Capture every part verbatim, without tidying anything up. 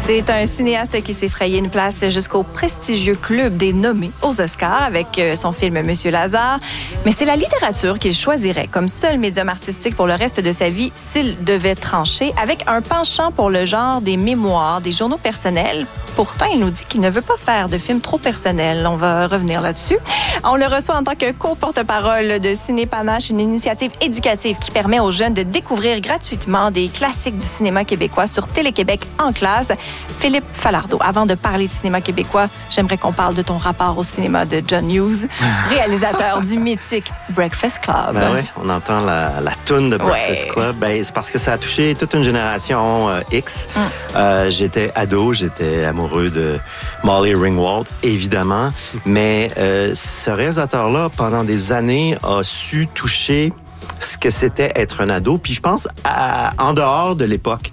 C'est un cinéaste qui s'est frayé une place jusqu'au prestigieux club des nommés aux Oscars avec son film Monsieur Lazare. Mais c'est la littérature qu'il choisirait comme seul médium artistique pour le reste de sa vie s'il devait trancher, avec un penchant pour le genre des mémoires, des journaux personnels. Pourtant, il nous dit qu'il ne veut pas faire de films trop personnels. On va revenir là-dessus. On le reçoit en tant que co-porte-parole de Ciné Panache, une initiative éducative qui permet aux jeunes de découvrir gratuitement des classiques du cinéma québécois sur Télé-Québec en classe. Philippe Falardeau, avant de parler de cinéma québécois, j'aimerais qu'on parle de ton rapport au cinéma de John Hughes, réalisateur du mythique Breakfast Club. Ben oui, on entend la, la toune de Breakfast ouais. Club. Ben, c'est parce que ça a touché toute une génération euh, X. Mm. Euh, j'étais ado, j'étais amoureux de Molly Ringwald, évidemment. Mais euh, ce réalisateur-là, pendant des années, a su toucher ce que c'était être un ado. Puis je pense, à, en dehors de l'époque,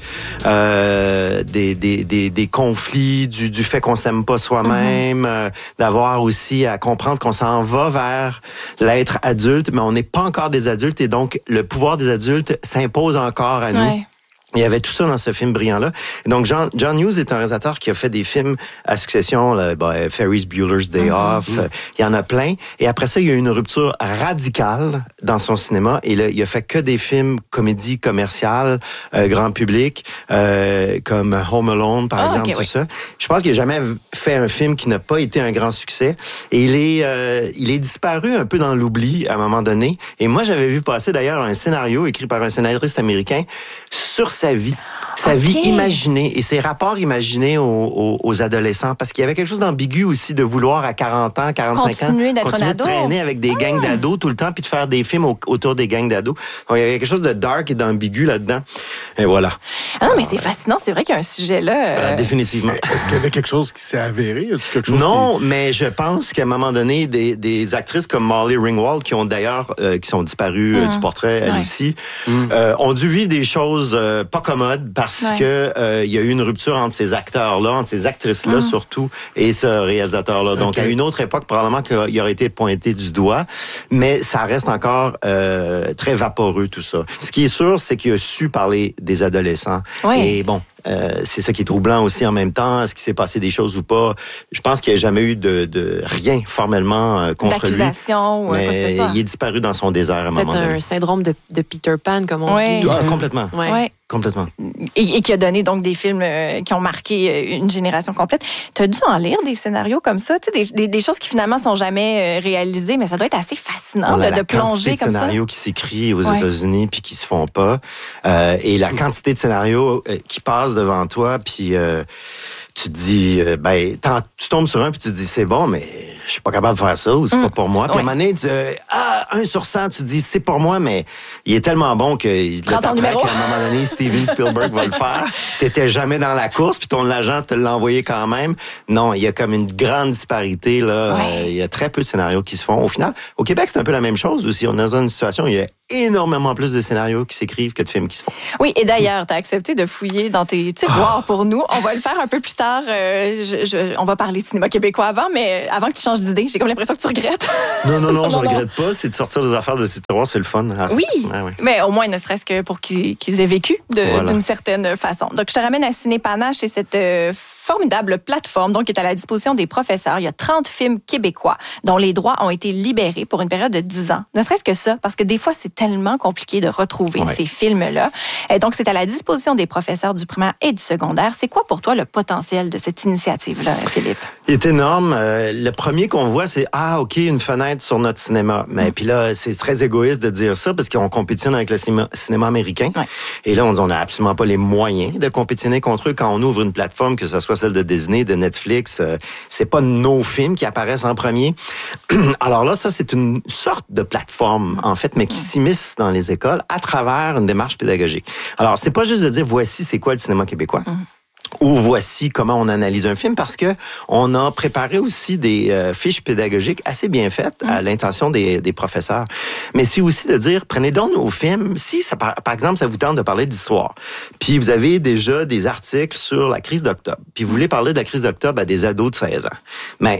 euh, des, des, des, des conflits, du, du fait qu'on s'aime pas soi-même, mm-hmm. euh, d'avoir aussi à comprendre qu'on s'en va vers l'être adulte, mais on n'est pas encore des adultes et donc le pouvoir des adultes s'impose encore à nous. Ouais. Il y avait tout ça dans ce film brillant-là. Donc, John, John Hughes est un réalisateur qui a fait des films à succession, là, ben, Ferris Bueller's Day mm-hmm. Off, euh, il y en a plein. Et après ça, il y a eu une rupture radicale dans son cinéma. Et là, il a fait que des films comédies commerciales, euh, grand public, euh, comme Home Alone, par oh, exemple, okay, tout oui. ça. Je pense qu'il n'a jamais fait un film qui n'a pas été un grand succès. Et il est, euh, il est disparu un peu dans l'oubli à un moment donné. Et moi, j'avais vu passer d'ailleurs un scénario écrit par un scénariste américain sur sa vie, sa okay. vie imaginée et ses rapports imaginés aux, aux, aux adolescents, parce qu'il y avait quelque chose d'ambigu aussi de vouloir à quarante ans, quarante-cinq continuer ans, d'être continuer un ado. de traîner avec des gangs ah. d'ados tout le temps puis de faire des films au, autour des gangs d'ados. Donc, il y avait quelque chose de dark et d'ambigu là-dedans. Et voilà. Ah non, mais c'est fascinant. C'est vrai qu'il y a un sujet là. Euh... Euh, définitivement. Est-ce qu'il y avait quelque chose qui s'est avéré? Y a-t-il quelque chose non, qui... mais je pense qu'à un moment donné, des, des actrices comme Molly Ringwald, qui ont d'ailleurs, euh, qui sont disparues mmh. euh, du portrait, elle ouais. aussi, mmh. euh, ont dû vivre des choses euh, pas commodes parce ouais. que euh, il y a eu une rupture entre ces acteurs-là, entre ces actrices-là mmh. surtout, et ce réalisateur-là. Okay. Donc, à une autre époque, probablement qu'il aurait été pointé du doigt, mais ça reste encore euh, très vaporeux, tout ça. Ce qui est sûr, c'est qu'il a su parler des adolescents. Oui. Et bon, Euh, c'est ça qui est troublant aussi en même temps. Est-ce qu'il s'est passé des choses ou pas? Je pense qu'il n'y a jamais eu de, de rien formellement euh, contre lui. D'accusation ou quoi que ce soit. Il est disparu dans son désert à un moment donné. Peut-être un syndrome de, de Peter Pan, comme on ouais. dit. Ah, complètement. Ouais. Ouais. Complètement. Et, et qui a donné donc des films euh, qui ont marqué une génération complète. Tu as dû en lire des scénarios comme ça, tu sais, des, des, des choses qui finalement sont jamais euh, réalisées, mais ça doit être assez fascinant de, de plonger comme ça. La quantité de scénarios qui s'écrivent aux ouais. États-Unis puis qui se font pas, euh, et la quantité de scénarios euh, qui passent devant toi, puis euh, tu te dis, euh, ben, tu tombes sur un puis tu te dis, c'est bon, mais je suis pas capable de faire ça ou c'est mmh. pas pour moi. Puis ouais. à un moment donné, tu, euh, ah, un sur cent, tu te dis, c'est pour moi, mais il est tellement bon que il qu'à un moment donné, Steven Spielberg va le faire. T'étais jamais dans la course puis ton agent te l'a envoyé quand même. Non, il y a comme une grande disparité, là. Ouais. Euh, il y a très peu de scénarios qui se font. Au final, au Québec, c'est un peu la même chose aussi. On est dans une situation où il y a énormément plus de scénarios qui s'écrivent que de films qui se font. Oui, et d'ailleurs, tu as accepté de fouiller dans tes tiroirs pour nous. On va le faire un peu plus tard. Euh, je, je, on va parler de cinéma québécois avant, mais avant que tu changes d'idée, j'ai comme l'impression que tu regrettes. Non, non, non, je regrette pas. C'est de sortir des affaires de ces tiroirs, c'est le fun. Oui, ah, oui. mais au moins, ne serait-ce que pour qu'ils, qu'ils aient vécu de, voilà. d'une certaine façon. Donc, je te ramène à Ciné Panache et cette euh, formidable plateforme donc, qui est à la disposition des professeurs. Il y a trente films québécois dont les droits ont été libérés pour une période de dix ans. Ne serait-ce que ça, parce que des fois, c'est tellement compliqué de retrouver ouais. ces films-là. Et donc, c'est à la disposition des professeurs du primaire et du secondaire. C'est quoi pour toi le potentiel de cette initiative-là, Philippe? Il est énorme. Euh, le premier qu'on voit, c'est « Ah, OK, une fenêtre sur notre cinéma. » Mais mmh. puis là, c'est très égoïste de dire ça parce qu'on compétitionne avec le cinéma, cinéma américain. Ouais. Et là, on n'a absolument pas les moyens de compétitionner contre eux quand on ouvre une plateforme, que ce soit celle de Disney, de Netflix. Euh, c'est pas nos films qui apparaissent en premier. Alors là, ça, c'est une sorte de plateforme, en fait, mais qui s'immisce dans les écoles à travers une démarche pédagogique. Alors, c'est pas juste de dire voici c'est quoi le cinéma québécois. Mmh. Ou voici comment on analyse un film, parce que on a préparé aussi des euh, fiches pédagogiques assez bien faites mmh. à l'intention des, des professeurs. Mais c'est aussi de dire, prenez donc nos films, si ça, par, par exemple ça vous tente de parler d'histoire, puis vous avez déjà des articles sur la crise d'octobre, puis vous voulez parler de la crise d'octobre à des ados de seize ans, mais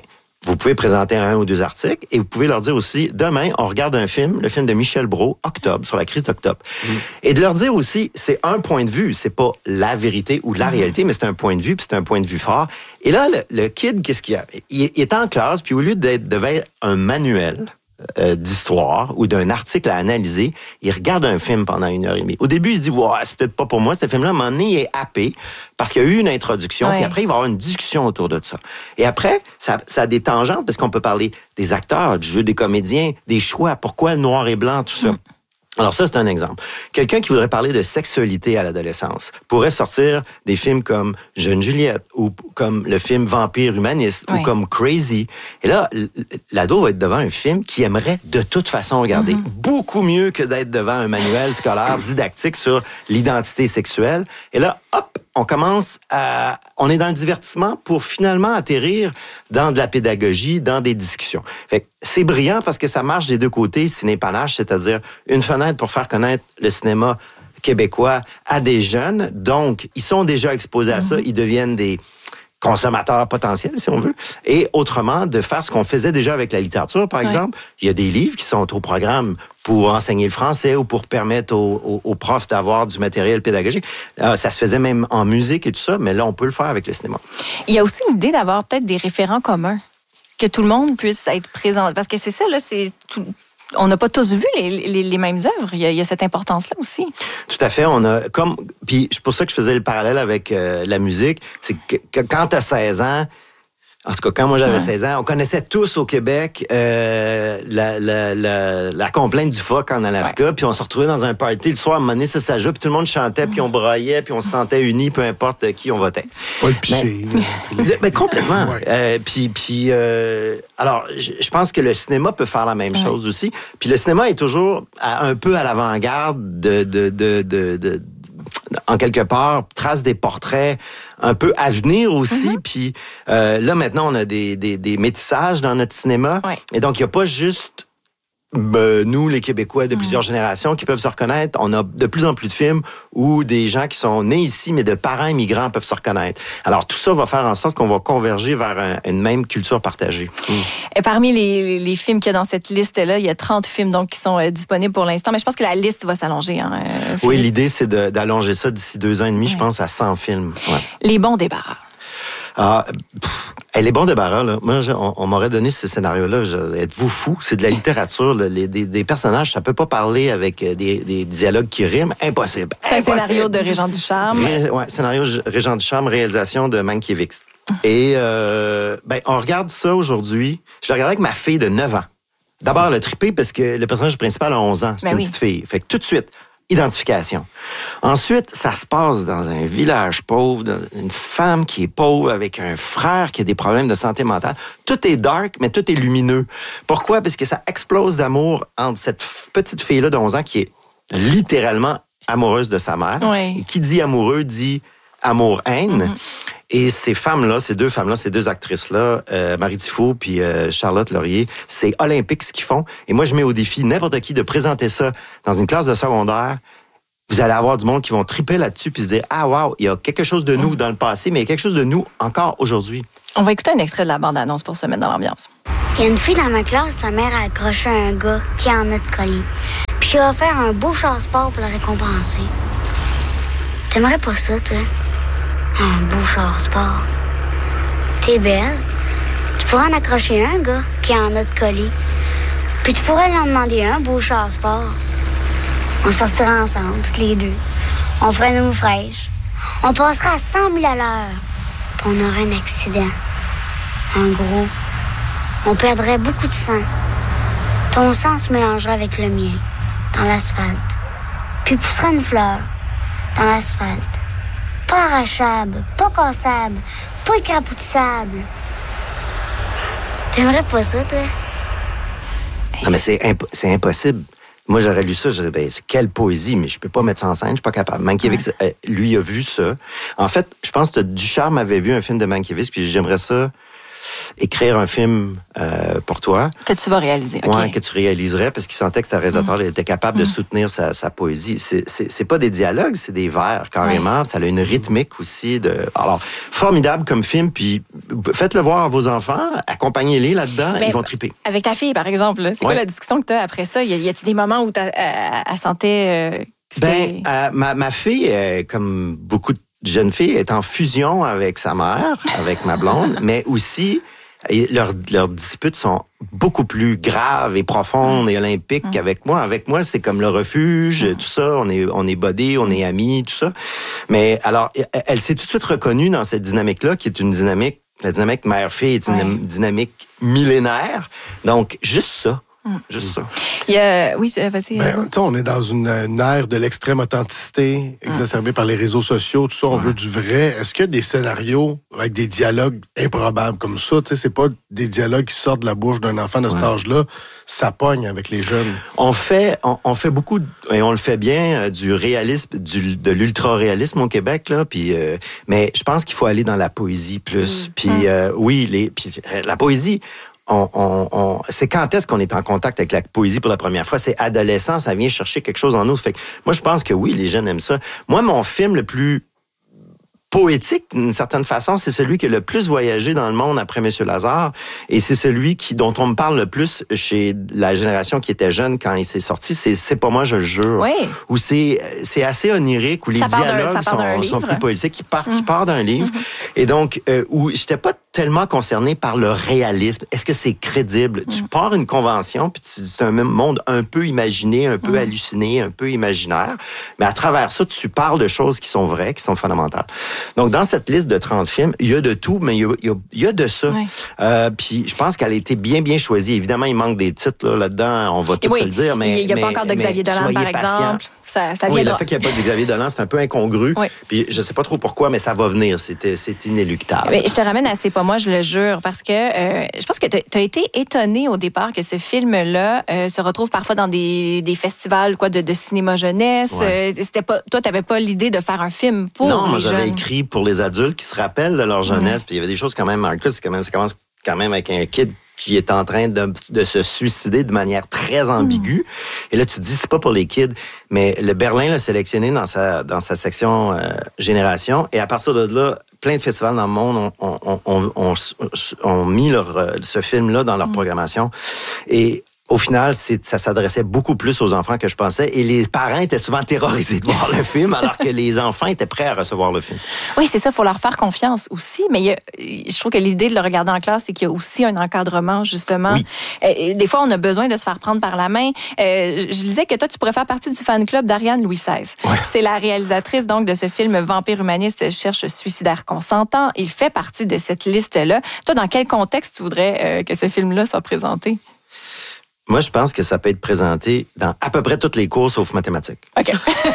vous pouvez présenter un ou deux articles et vous pouvez leur dire aussi, demain, on regarde un film, le film de Michel Brault, Octobre, sur la crise d'octobre. Mmh. Et de leur dire aussi, c'est un point de vue, c'est pas la vérité ou la mmh. réalité, mais c'est un point de vue, puis c'est un point de vue fort. Et là, le, le kid, qu'est-ce qu'il y a? Il, il est en classe, puis au lieu d'être devant un manuel euh, d'histoire ou d'un article à analyser, il regarde un film pendant une heure et demie. Au début, il se dit, ouais, c'est peut-être pas pour moi, ce film-là. À un moment donné, il est happé parce qu'il y a eu une introduction, ouais. puis après, il va y avoir une discussion autour de ça. Et après, ça, ça a des tangentes, parce qu'on peut parler des acteurs, du jeu des comédiens, des choix, pourquoi le noir et blanc, tout ça. Mm. Alors ça, c'est un exemple. Quelqu'un qui voudrait parler de sexualité à l'adolescence pourrait sortir des films comme Jeune Juliette ou comme le film Vampire humaniste oui. ou comme Crazy. Et là, l'ado va être devant un film qu'il aimerait de toute façon regarder. Mm-hmm. Beaucoup mieux que d'être devant un manuel scolaire didactique sur l'identité sexuelle. Et là, hop, on commence à... On est dans le divertissement pour finalement atterrir dans de la pédagogie, dans des discussions. Fait que c'est brillant parce que ça marche des deux côtés, ciné-panache, c'est-à-dire une fenêtre pour faire connaître le cinéma québécois à des jeunes. Donc, ils sont déjà exposés à ça, ils deviennent des consommateurs potentiels, si on veut. Et autrement, de faire ce qu'on faisait déjà avec la littérature, par ouais. exemple. Il y a des livres qui sont au programme pour enseigner le français ou pour permettre aux, aux, aux profs d'avoir du matériel pédagogique. Euh, ça se faisait même en musique et tout ça, mais là, on peut le faire avec le cinéma. Il y a aussi l'idée d'avoir peut-être des référents communs, que tout le monde puisse être présent. Parce que c'est ça, là, c'est tout... On n'a pas tous vu les, les, les mêmes œuvres. Il y, a, il y a cette importance-là aussi. Tout à fait. On a comme puis c'est pour ça que je faisais le parallèle avec euh, la musique. C'est que, que quand t'as seize ans, en tout cas quand moi j'avais ouais. seize ans, on connaissait tous au Québec euh, la, la, la, la complainte du phoque en Alaska. Ouais. Puis on se retrouvait dans un party le soir, à un moment donné, ça, ça joue, puis tout le monde chantait, puis on braillait, puis on se sentait unis, peu importe qui on votait. Pas le piché. Mais, mais complètement. Ouais. Euh, puis puis euh, alors je, je pense que le cinéma peut faire la même ouais. chose aussi. Puis le cinéma est toujours à, un peu à l'avant-garde de de de de, de en quelque part, trace des portraits un peu à venir aussi. Mm-hmm. Puis euh, là, maintenant, on a des, des, des métissages dans notre cinéma. Ouais. Et donc, il n'y a pas juste ben, nous, les Québécois de plusieurs mm. générations, qui peuvent se reconnaître. On a de plus en plus de films où des gens qui sont nés ici, mais de parents immigrants, peuvent se reconnaître. Alors, tout ça va faire en sorte qu'on va converger vers un, une même culture partagée. Mm. Et parmi les, les films qu'il y a dans cette liste-là, il y a trente films donc, qui sont euh, disponibles pour l'instant, mais je pense que la liste va s'allonger. Hein, euh, oui, l'idée, c'est de, d'allonger ça d'ici deux ans et demi, ouais. je pense, à cent films. Ouais. Les bons débarras. Ah, pff, les bons débarras, là. Moi, je, on, on m'aurait donné ce scénario-là. Je, êtes-vous fou? C'est de la littérature. Là, les, des, des personnages, ça peut pas parler avec des, des dialogues qui riment. Impossible. C'est Impossible. Un scénario de Régent Ducharme. Ré, ouais, scénario Régent Ducharme, réalisation de Mankiewicz. Et euh, ben, on regarde ça aujourd'hui. Je le regardais avec ma fille de neuf ans. D'abord, le trippé parce que le personnage principal a onze ans. C'est ben une oui. petite fille. Fait que tout de suite, identification. Ensuite, ça se passe dans un village pauvre, dans une femme qui est pauvre avec un frère qui a des problèmes de santé mentale. Tout est dark, mais tout est lumineux. Pourquoi? Parce que ça explose d'amour entre cette petite fille-là de onze ans qui est littéralement amoureuse de sa mère. Oui. Et qui dit amoureux dit amour-haine. Mm-hmm. Et ces femmes-là, ces deux femmes-là, ces deux actrices-là, euh, Marie Tifo puis euh, Charlotte Laurier, c'est olympique ce qu'ils font. Et moi, je mets au défi n'importe qui de présenter ça dans une classe de secondaire. Vous allez avoir du monde qui vont triper là-dessus puis se dire « Ah, wow, il y a quelque chose de nous dans le passé, mais il y a quelque chose de nous encore aujourd'hui. » On va écouter un extrait de la bande-annonce pour se mettre dans l'ambiance. Il y a une fille dans ma classe, sa mère a accroché un gars qui en a de colis. Puis il a offert un beau char sport pour le récompenser. T'aimerais pas ça, toi? Un beau char sport. T'es belle. Tu pourrais en accrocher un, gars, qui en a de colis. Puis tu pourrais lui en demander un beau char sport. On sortirait ensemble, toutes les deux. On ferait une eau fraîche. On passerait à cent mille à l'heure. Puis on aurait un accident. Un gros. On perdrait beaucoup de sang. Ton sang se mélangerait avec le mien, dans l'asphalte. Puis pousserait une fleur, dans l'asphalte. Pas arrachable, pas cassable, pas écrapoussable. T'aimerais pas ça, toi? Non, mais c'est, imp- c'est impossible. Moi, j'aurais lu ça, je dirais, ben, c'est quelle poésie, mais je peux pas mettre ça en scène, je suis pas capable. Mankiewicz, ouais. euh, lui, a vu ça. En fait, je pense que Ducharme avait vu un film de Mankiewicz, puis j'aimerais ça écrire un film euh, pour toi. Que tu vas réaliser. Okay. Ouais, que tu réaliserais, parce qu'il sentait que ta réalisateur mmh. était capable mmh. de soutenir sa, sa poésie. C'est, c'est, c'est pas des dialogues, c'est des vers, carrément. Ouais. Ça a une rythmique aussi. De... Alors, formidable comme film, puis faites-le voir à vos enfants, accompagnez-les là-dedans, mais ils vont triper. Avec ta fille, par exemple, là, c'est ouais. quoi la discussion que tu as après ça? Y, y a-t-il des moments où elle, elle sentait... Euh, ben, euh, ma, ma fille, euh, comme beaucoup de jeunes filles, est en fusion avec sa mère, avec ma blonde, mais aussi... Et leurs, leurs disputes sont beaucoup plus graves et profondes et olympiques mmh. qu'avec moi. Avec moi, c'est comme le refuge, mmh. tout ça. On est, on est bodés, on est amis, tout ça. Mais alors, elle, elle s'est tout de suite reconnue dans cette dynamique-là, qui est une dynamique, la dynamique mère-fille est une ouais. dynamique millénaire. Donc, juste ça. Juste ça. Il y a... Oui, vas-y. Ben, on est dans une, une ère de l'extrême authenticité exacerbée mmh. par les réseaux sociaux, tout ça, on ouais. veut du vrai. Est-ce qu'il y a des scénarios avec des dialogues improbables comme ça? Tu sais, c'est pas des dialogues qui sortent de la bouche d'un enfant de cet ouais. âge-là. Ça pogne avec les jeunes. On fait, on, on fait beaucoup, et on le fait bien, euh, du réalisme, du, de l'ultra-réalisme au Québec, là. Puis, euh, mais je pense qu'il faut aller dans la poésie plus. Mmh. Puis, euh, oui, les, puis, la poésie... On, on, on, c'est quand est-ce qu'on est en contact avec la poésie pour la première fois? C'est adolescent, ça vient chercher quelque chose en nous. Fait que moi, je pense que oui, les jeunes aiment ça. Moi, mon film le plus poétique, d'une certaine façon, c'est celui qui a le plus voyagé dans le monde après Monsieur Lazare. Et c'est celui qui, dont on me parle le plus chez la génération qui était jeune quand il s'est sorti. C'est, c'est pas moi, je le jure. Oui. Où c'est, c'est assez onirique, où les dialogues sont, sont plus poétiques, qui part, mmh. qui part d'un livre. Mmh. Et donc, euh, où j'étais pas tellement concerné par le réalisme. Est-ce que c'est crédible? Mmh. Tu pars une convention, puis tu, c'est un même monde un peu imaginé, un peu mmh. halluciné, un peu imaginaire. Mais à travers ça, tu parles de choses qui sont vraies, qui sont fondamentales. Donc, dans cette liste de trente films, il y a de tout, mais il y a, il y a, il y a de ça. Oui. Euh, puis, je pense qu'elle a été bien, bien choisie. Évidemment, il manque des titres là, là-dedans, on va tout oui, se le dire. Mais il n'y a mais, pas encore de Xavier Dolan, par exemple. Ça, ça oui, le fait qu'il n'y ait pas de Xavier Dolan, c'est un peu incongru. Oui. Puis, je ne sais pas trop pourquoi, mais ça va venir. C'était, c'est inéluctable. Mais je te ramène à C'est pas moi, je le jure, parce que euh, je pense que tu as été étonné au départ que ce film-là euh, se retrouve parfois dans des, des festivals quoi, de, de cinéma jeunesse. Ouais. Euh, c'était pas, toi, tu n'avais pas l'idée de faire un film pour non, les moi, jeunes. j'avais écrit pour les adultes qui se rappellent de leur jeunesse. Mmh. Puis il y avait des choses quand même... En plus, c'est quand même, ça commence quand même avec un kid qui est en train de, de se suicider de manière très ambiguë. Mmh. Et là, tu te dis, c'est pas pour les kids. Mais le Berlin l'a sélectionné dans sa, dans sa section euh, Génération. Et à partir de là, plein de festivals dans le monde ont, ont, ont, ont, ont mis leur, ce film-là dans leur mmh. programmation. Et au final, c'est, ça s'adressait beaucoup plus aux enfants que je pensais. Et les parents étaient souvent terrorisés de voir le film, alors que les enfants étaient prêts à recevoir le film. Oui, c'est ça. Il faut leur faire confiance aussi. Mais il y a, je trouve que l'idée de le regarder en classe, c'est qu'il y a aussi un encadrement, justement. Oui. Et des fois, on a besoin de se faire prendre par la main. Euh, je disais que toi, tu pourrais faire partie du fan club d'Ariane Louis seize. Ouais. C'est la réalisatrice donc de ce film Vampire humaniste cherche suicidaire consentant. Il fait partie de cette liste-là. Toi, dans quel contexte tu voudrais euh, que ce film-là soit présenté? Moi, je pense que ça peut être présenté dans à peu près toutes les cours sauf mathématiques. OK.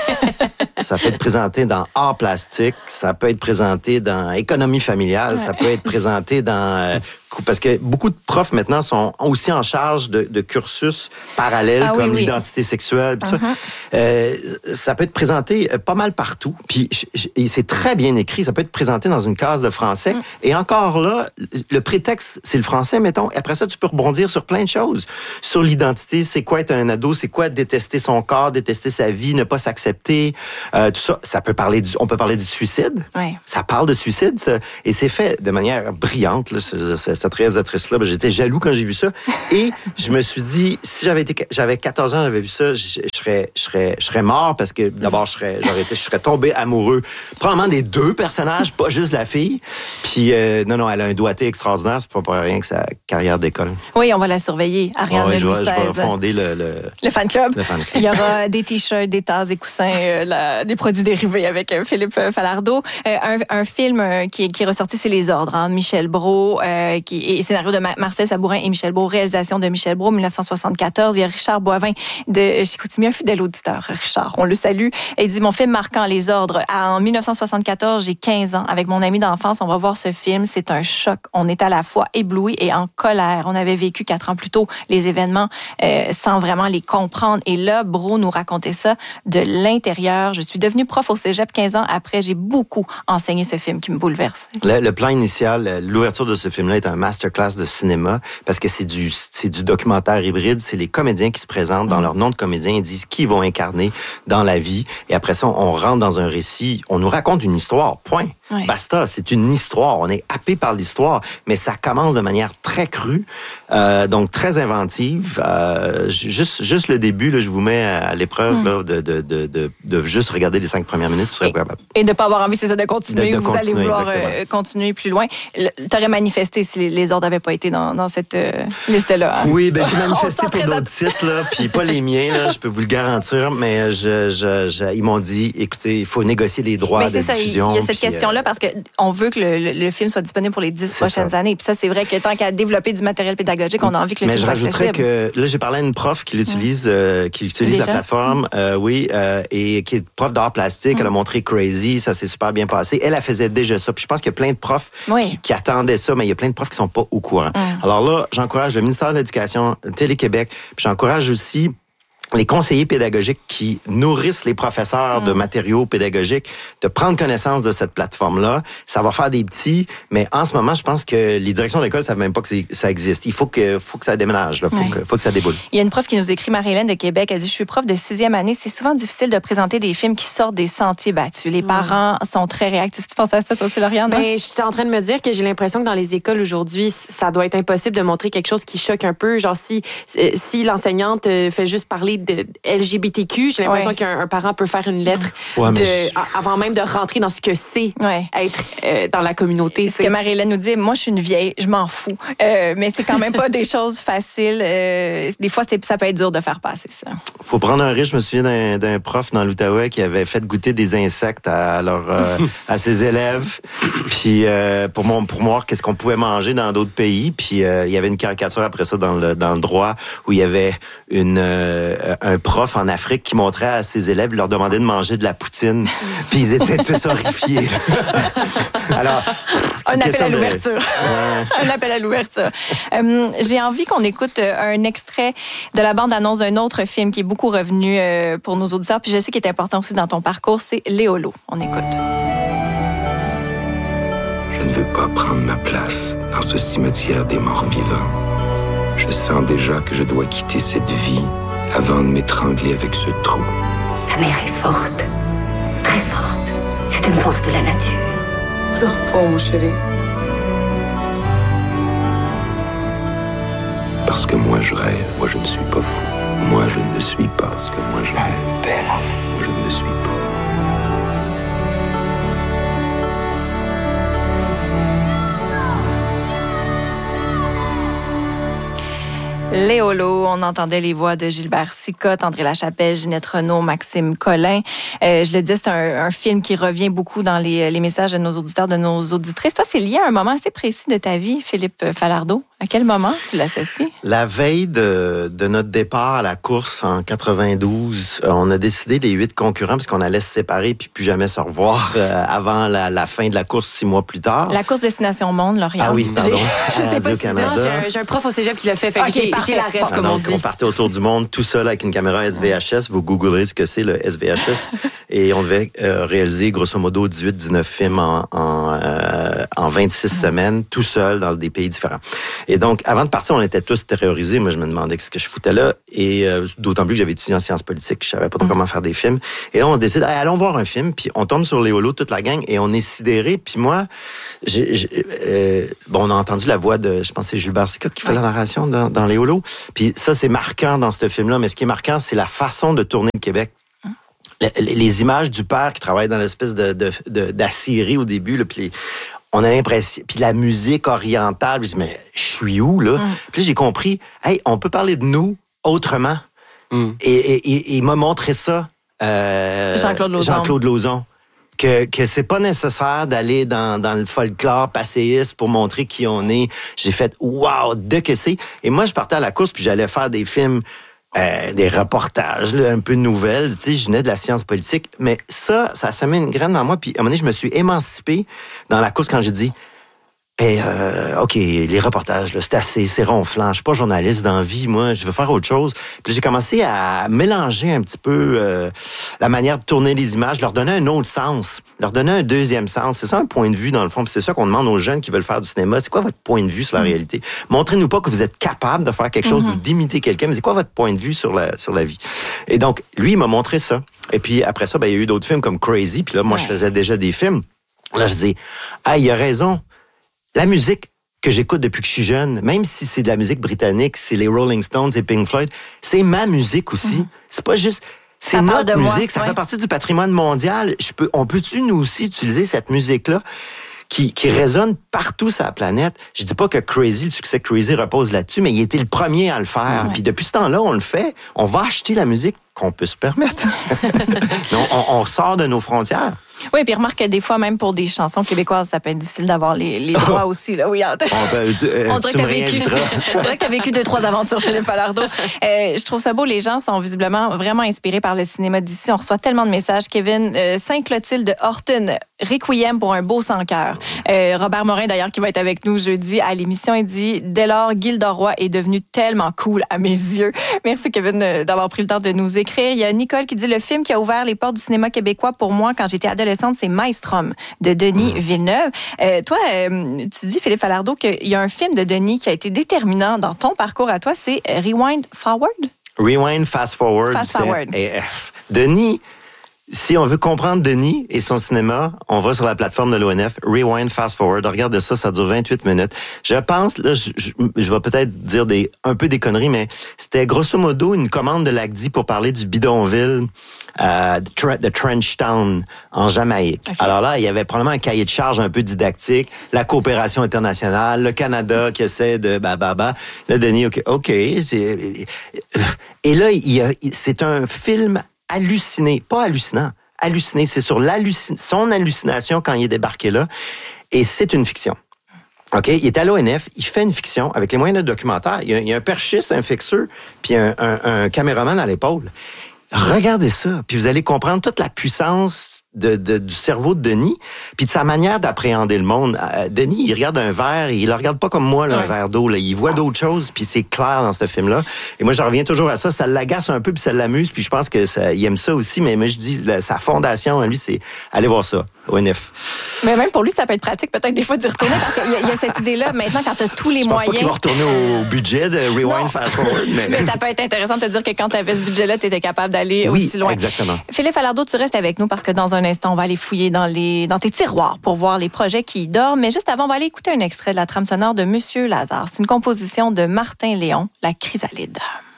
Ça peut être présenté dans art plastique, ça peut être présenté dans économie familiale, ouais. ça peut être présenté dans... Euh, parce que beaucoup de profs maintenant sont aussi en charge de, de cursus parallèles ah, comme oui, l'identité oui. sexuelle. Uh-huh. Ça. Euh, ça peut être présenté pas mal partout. Puis et c'est très bien écrit. Ça peut être présenté dans une case de français. Uh-huh. Et encore là, le prétexte, c'est le français, mettons. Après ça, tu peux rebondir sur plein de choses. Sur l'identité, c'est quoi être un ado, c'est quoi détester son corps, détester sa vie, ne pas s'accepter. Euh, tout ça, ça peut parler du, on peut parler du suicide. Ouais. Ça parle de suicide. Ça, et c'est fait de manière brillante. Là, c'est, c'est, cette réalisatrice-là, ben, j'étais jaloux quand j'ai vu ça. Et je me suis dit, si j'avais été, j'avais quatorze ans, j'avais vu ça, je, je serais, je serais, je serais mort parce que d'abord, je serais, j'aurais été, je serais tombé amoureux, probablement des deux personnages, pas juste la fille. Puis euh, non, non, elle a un doigté extraordinaire, c'est pas pour rien que sa carrière décolle. Oui, on va la surveiller, Ariane ouais, Louis seize. Je vais fonder le, le, le fan club. Le fan club. Il y aura des t-shirts, des tasses, des coussins, euh, la, des produits dérivés avec euh, Philippe Falardeau. Euh, un, un film euh, qui, est, qui est ressorti, c'est Les Ordres, hein, Michel Brault, euh, qui et scénario de Ma- Marcel Sabourin et Michel Brault, réalisation de Michel Brault, dix-neuf cent soixante-quatorze. Il y a Richard Boivin de Chicoutimi, un fidèle auditeur, Richard, on le salue. Et il dit, mon film marquant, Les Ordres. En dix-neuf cent soixante-quatorze, j'ai quinze ans. Avec mon ami d'enfance, on va voir ce film. C'est un choc. On est à la fois ébloui et en colère. On avait vécu quatre ans plus tôt les événements euh, sans vraiment les comprendre. Et là, Brault nous racontait ça de l'intérieur. Je suis devenue prof au cégep quinze ans après. J'ai beaucoup enseigné ce film qui me bouleverse. Le, le plan initial, l'ouverture de ce film-là est un masterclass de cinéma parce que c'est du, c'est du documentaire hybride. C'est les comédiens qui se présentent dans leur nom de comédien et disent qui ils vont incarner dans la vie. Et après ça, on rentre dans un récit. On nous raconte une histoire, point. Oui. Basta, c'est une histoire. On est happé par l'histoire, mais ça commence de manière très crue, euh, donc très inventive. Euh, juste, juste le début, là, je vous mets à l'épreuve mm. là, de, de, de, de, de juste regarder les cinq premières minutes. Et, et de ne pas avoir envie, c'est ça, de continuer. De, de vous continuer, allez vouloir euh, continuer plus loin. Tu aurais manifesté si les, les ordres n'avaient pas été dans, dans cette euh, liste-là. Hein? Oui, ben j'ai manifesté pour d'autres titres, là, puis pas les miens, là, je peux vous le garantir, mais je, je, je, ils m'ont dit, écoutez, il faut négocier les droits de ça, diffusion. Il y a cette puis, question-là euh... parce qu'on veut que le, le, le film soit disponible pour les dix prochaines ça. années. Puis ça, c'est vrai que tant qu'à développer du matériel pédagogique, on a envie que le mais film soit accessible. Mais je rajouterais que, là, j'ai parlé à une prof qui l'utilise, mmh. euh, qui utilise Déjà? la plateforme, euh, oui, euh, et qui est prof d'art plastique. Mmh. Elle a montré Crazy, ça s'est super bien passé. Elle, elle faisait déjà ça. Puis je pense qu'il y a plein de profs oui. qui, qui attendaient ça, mais il y a plein de profs qui sont pas au courant. Mmh. Alors là, j'encourage le ministère de l'Éducation, Télé-Québec, puis j'encourage aussi les conseillers pédagogiques qui nourrissent les professeurs mmh. de matériaux pédagogiques de prendre connaissance de cette plateforme-là. Ça va faire des petits, mais en ce moment, je pense que les directions de l'école ne savent même pas que c'est, ça existe. Il faut que, faut que ça déménage, il faut, ouais. que, faut que ça déboule. Il y a une prof qui nous écrit, Marie-Hélène de Québec, elle dit « Je suis prof de sixième année. C'est souvent difficile de présenter des films qui sortent des sentiers battus. Les mmh. parents sont très réactifs. » Tu penses à ça, toi aussi, Lauriane? Ben, je suis en train de me dire que j'ai l'impression que dans les écoles aujourd'hui, ça doit être impossible de montrer quelque chose qui choque un peu. Genre, si, si l'enseignante fait juste parler de L G B T Q, j'ai l'impression ouais. qu'un un parent peut faire une lettre ouais, de, je... avant même de rentrer dans ce que c'est ouais. être euh, dans la communauté. Ce que Marie-Hélène nous dit, moi je suis une vieille, je m'en fous. Euh, mais c'est quand même pas des choses faciles. Euh, des fois, c'est, ça peut être dur de faire passer ça. Faut prendre un risque. Je me souviens d'un, d'un prof dans l'Outaouais qui avait fait goûter des insectes à, leur, euh, à ses élèves. Puis euh, pour, mon, pour voir qu'est-ce qu'on pouvait manger dans d'autres pays. Puis euh, il y avait une caricature après ça dans le, dans le droit où il y avait une, euh, un prof en Afrique qui montrait à ses élèves, leur demandait de manger de la poutine, puis ils étaient tous horrifiés. Alors, un appel à l'ouverture. De... un appel à l'ouverture. Euh, j'ai envie qu'on écoute un extrait de la bande-annonce d'un autre film qui est beaucoup revenu euh, pour nos auditeurs, puis je sais qu'il est important aussi dans ton parcours, c'est Léolo. On écoute. Je ne veux pas prendre ma place dans ce cimetière des morts vivants. Je sens déjà que je dois quitter cette vie avant de m'étrangler avec ce trou. Ta mère est forte, très forte. C'est une force de la nature. Pleure pas, mon chéri. Parce que moi je rêve, moi je ne suis pas fou. Moi je ne le suis pas, parce que moi je rêve. Belle. Moi je ne le suis pas. Léolo, on entendait les voix de Gilbert Sicotte, André Lachapelle, Ginette Renaud, Maxime Collin. Euh, je le dis, c'est un, un film qui revient beaucoup dans les, les messages de nos auditeurs, de nos auditrices. Toi, c'est lié à un moment assez précis de ta vie, Philippe Falardeau. À quel moment tu l'associes? La veille de, de notre départ à la course en quatre-vingt-douze, on a décidé, les huit concurrents, parce qu'on allait se séparer puis plus jamais se revoir euh, avant la, la fin de la course six mois plus tard. La course Destination Monde, Lauriane. Ah oui, pardon. J'ai, je sais pas si non, j'ai, un, j'ai un prof au cégep qui l'a fait. fait okay, j'ai, j'ai la rêve, ah, comme donc, on dit. On partait autour du monde tout seul avec une caméra S V H S. Vous googlerez ce que c'est, le S V H S. Et on devait euh, réaliser, grosso modo, dix-huit dix-neuf films en, en, euh, en vingt-six mm. semaines, tout seul, dans des pays différents. Et donc, avant de partir, on était tous terrorisés. Moi, je me demandais ce que je foutais là. Et euh, d'autant plus que j'avais étudié en sciences politiques. Je savais pas trop comment faire des films. Et là, on décide, hey, allons voir un film. Puis on tombe sur Léolo, toute la gang, et on est sidérés. Puis moi, j'ai, j'ai, euh, bon, on a entendu la voix de, je pense que c'est Gilbert Sicotte qui fait ouais. la narration dans, dans Léolo. Puis ça, c'est marquant dans ce film-là. Mais ce qui est marquant, c'est la façon de tourner le Québec. Les, les images du père qui travaille dans l'espèce de, de, de d'Assyrie au début, là, puis les, on a l'impression, puis la musique orientale, je dis mais je suis où là? Mm. Puis là, j'ai compris, hey, on peut parler de nous autrement. Mm. Et, et, et il m'a montré ça, euh, Jean-Claude Lauzon. Jean-Claude Lauzon. Que, que c'est pas nécessaire d'aller dans, dans le folklore passéiste pour montrer qui on est. J'ai fait wow, de que c'est. Et moi, je partais à la course puis j'allais faire des films. Euh, des reportages, là, un peu de nouvelles, tu sais, je venais de la science politique, mais ça, ça a semé une graine dans moi, puis à un moment donné, je me suis émancipé dans la course quand j'ai dit, Et euh, OK, les reportages, là, c'est assez, c'est ronflant. Je suis pas journaliste dans la vie, moi, je veux faire autre chose. Puis j'ai commencé à mélanger un petit peu euh, la manière de tourner les images, leur donner un autre sens, leur donner un deuxième sens. C'est ça un point de vue, dans le fond. Puis c'est ça qu'on demande aux jeunes qui veulent faire du cinéma. C'est quoi votre point de vue sur la mmh. réalité? Montrez-nous pas que vous êtes capable de faire quelque chose, mmh. ou d'imiter quelqu'un, mais c'est quoi votre point de vue sur la, sur la vie? Et donc, lui, il m'a montré ça. Et puis après ça, ben, il y a eu d'autres films comme Crazy. Puis là, moi, ouais. je faisais déjà des films. Là, je dis, ah, il a raison. La musique que j'écoute depuis que je suis jeune, même si c'est de la musique britannique, c'est les Rolling Stones et Pink Floyd, c'est ma musique aussi. Mmh. C'est pas juste... C'est ça notre musique, moi. ça ouais. fait partie du patrimoine mondial. Je peux, on peut-tu, nous aussi, utiliser cette musique-là qui, qui résonne partout sur la planète? Je dis pas que Crazy, le succès de Crazy repose là-dessus, mais il était le premier à le faire. Ouais. Puis depuis ce temps-là, on le fait. On va acheter la musique qu'on peut se permettre. on, on, on sort de nos frontières. Oui, puis remarque que des fois, même pour des chansons québécoises, ça peut être difficile d'avoir les, les droits aussi. Là. Oui, on ben, tu, euh, on dirait que tu as vécu, que vécu deux, trois aventures, Philippe Falardeau. Euh, je trouve ça beau. Les gens sont visiblement vraiment inspirés par le cinéma d'ici. On reçoit tellement de messages. Kevin, euh, Sainte-Clotilde Horton, Requiem pour un beau sans cœur. Euh, Robert Morin, d'ailleurs, qui va être avec nous jeudi à l'émission, il dit « Dès lors, Gilda Roy est devenue tellement cool à mes yeux. » Merci, Kevin, d'avoir pris le temps de nous écrire. Il y a Nicole qui dit « Le film qui a ouvert les portes du cinéma québécois pour moi quand j'étais adolescente, c'est Maelstrom de Denis Villeneuve. Euh, toi, euh, tu dis, Philippe Falardeau, qu'il y a un film de Denis qui a été déterminant dans ton parcours à toi, c'est Rewind Forward? Rewind Fast Forward. Fast Forward. Et, euh, Denis, si on veut comprendre Denis et son cinéma, on va sur la plateforme de l'O N F, Rewind Fast Forward. Regardez ça, ça dure vingt-huit minutes. Je pense, là, je, je, je vais peut-être dire des, un peu des conneries, mais c'était grosso modo une commande de l'A C D I pour parler du bidonville euh, de, de Trenchtown en Jamaïque. Okay. Alors là, il y avait probablement un cahier de charge un peu didactique, la coopération internationale, le Canada qui essaie de bah bah bah. Là, Denis, ok, ok. C'est, et là, il y a, c'est un film halluciné, pas hallucinant, halluciné. C'est sur l'hallucin- son hallucination quand il est débarqué là. Et c'est une fiction. OK? Il est à l'O N F, il fait une fiction avec les moyens de documentaire. Il y a, il y a un perchiste, un fixeur, puis un, un, un caméraman à l'épaule. Regardez ça, puis vous allez comprendre toute la puissance de, de, du cerveau de Denis, puis de sa manière d'appréhender le monde. Euh, Denis, il regarde un verre, il le regarde pas comme moi, là, ouais. un verre d'eau. Là. Il voit d'autres choses, puis c'est clair dans ce film-là. Et moi, je reviens toujours à ça. Ça l'agace un peu, puis ça l'amuse, puis je pense que ça, il aime ça aussi. Mais moi, je dis, là, sa fondation, lui, c'est aller voir ça, O N F. Mais même pour lui, ça peut être pratique, peut-être des fois d'y retourner, parce qu'il y a, il y a cette idée-là. Maintenant, quand tu as tous les je moyens... Je pense pas qu'il va retourner au budget de Rewind Fast Forward. Mais... mais ça peut être intéressant de te dire que quand tu avais ce budget-là, tu étais capable d'aller oui, aussi loin. Exactement. Philippe Falardeau, tu restes avec nous parce que dans un instant, on va aller fouiller dans, les, dans tes tiroirs pour voir les projets qui y dorment. Mais juste avant, on va aller écouter un extrait de la trame sonore de Monsieur Lazare. C'est une composition de Martin Léon, La Chrysalide.